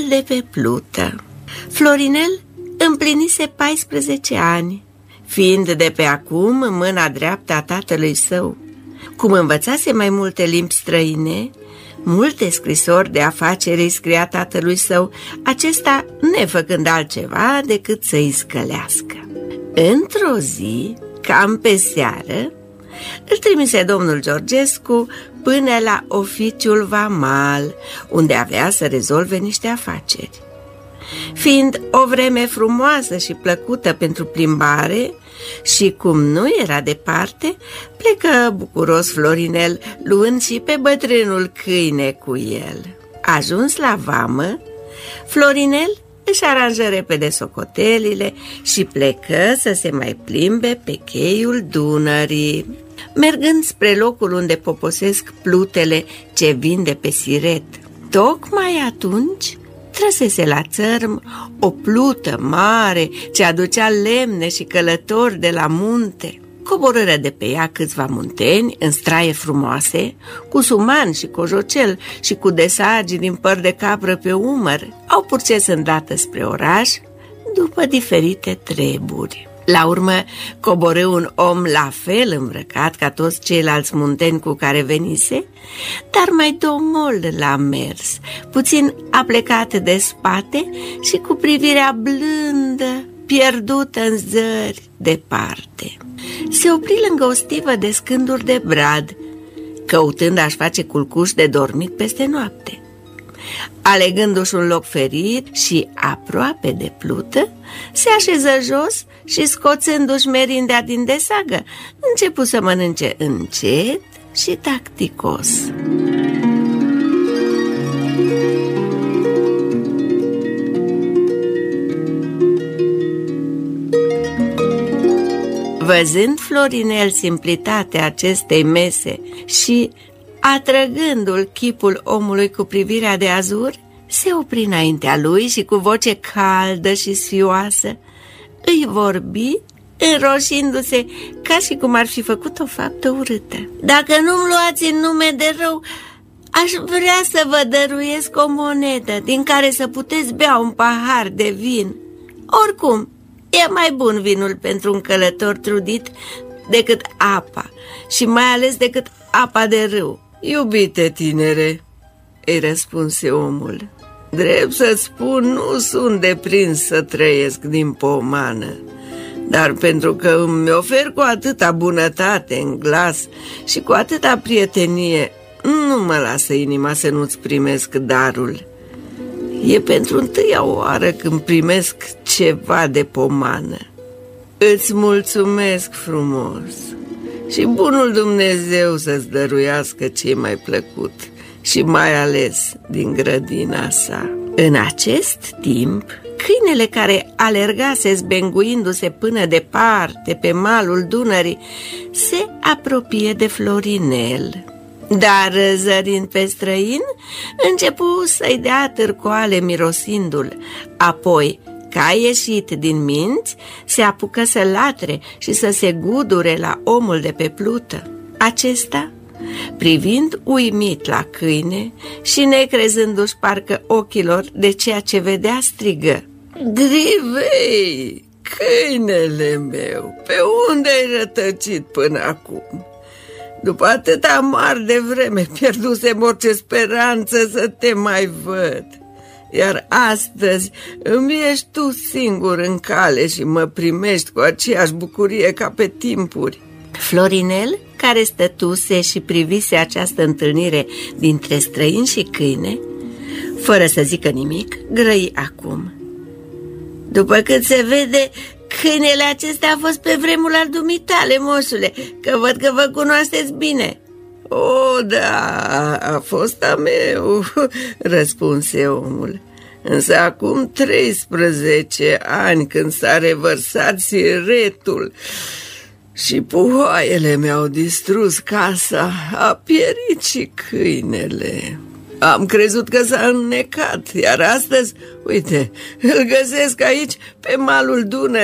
Omul de pe plută. Florinel împlinise 14 ani, fiind de pe acum în mâna dreaptă a tatălui său. Cum învățase mai multe limbi străine, multe scrisori de afaceri îi scria tatălui său, acesta nefăcând altceva decât să-i scălească. Într-o zi, cam pe seară, îl trimise domnul Georgescu până la oficiul vamal, unde avea să rezolve niște afaceri. Fiind o vreme frumoasă și plăcută pentru plimbare și cum nu era departe, plecă bucuros Florinel, luând și pe bătrânul câine cu el. Ajuns la vamă, Florinel își aranjă repede socotelile și plecă să se mai plimbe pe cheiul Dunării. Mergând spre locul unde poposesc plutele ce vin de pe Siret, tocmai atunci trăsese la țărm o plută mare ce aducea lemne și călători de la munte. Coborâră de pe ea câțiva munteni în straie frumoase, cu suman și cojocel și cu desagi din păr de capră pe umăr. Au purces îndată spre oraș, după diferite treburi. La urmă coborâ un om la fel îmbrăcat ca toți ceilalți munteni cu care venise, dar mai domol l-a mers, puțin aplecat de spate și cu privirea blândă, pierdută în zări departe. Se opri lângă o stivă de scânduri de brad, căutând a-și face culcuș de dormit peste noapte. Alegându-și un loc ferit și aproape de plută, se așeză jos și, scoțându-și merindea din desagă, începu să mănânce încet și tacticos. Văzând Florinel simplitatea acestei mese și atrăgându-l chipul omului cu privirea de azur, se opri înaintea lui și cu voce caldă și sfioasă îi vorbi, înroșindu-se ca și cum ar fi făcut o faptă urâtă. Dacă nu-mi luați în nume de rău, aș vrea să vă dăruiesc o monedă din care să puteți bea un pahar de vin. Oricum, e mai bun vinul pentru un călător trudit decât apa și mai ales decât apa de râu. Iubite tinere, îi răspunse omul, drept să-ți spun, nu sunt deprins să trăiesc din pomană, dar pentru că îmi ofer cu atâta bunătate în glas și cu atâta prietenie, nu mă lasă inima să nu-ți primesc darul. E pentru întâia oară când primesc ceva de pomană. Îți mulțumesc frumos și bunul Dumnezeu să-ți dăruiască ce mai plăcut și mai ales din grădina sa. În acest timp, câinele care alergase zbenguindu-se până departe pe malul Dunării se apropie de Florinel. Dar, zărind pe străin, începu să-i dea târcoale mirosindu-l. Apoi, ca ieșit din minți, se apucă să latre și să se gudure la omul de pe plută. Acesta, privind uimit la câine și necrezându-și parcă ochilor de ceea ce vedea, strigă: Grivei, câinele meu, pe unde ai rătăcit până acum? După atâta mari de vreme pierdusem orice speranță să te mai văd, iar astăzi îmi ești tu singur în cale și mă primești cu aceeași bucurie ca pe timpuri. Florinel, care stătuse și privise această întâlnire dintre străin și câine, fără să zică nimic, grăi acum: După cât se vede, câinele acesta a fost pe vremul al dumitale, moșule, că văd că vă cunoașteți bine. O, da, a fost a meu, răspunse omul. Însă acum 13 ani, când s-a revărsat Siretul și puhoaiele mi-au distrus casa, a pierit și câinele. Am crezut că s-a înnecat, iar astăzi, uite, îl găsesc aici pe malul Dunării.